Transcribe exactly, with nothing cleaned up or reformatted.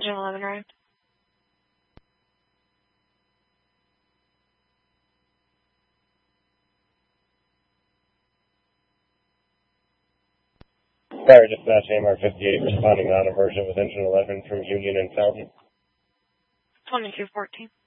Engine eleven arrived. Fire dispatch A M R fifty-eight responding non-emergent with engine eleven from Union and Felton. twenty-two fourteen.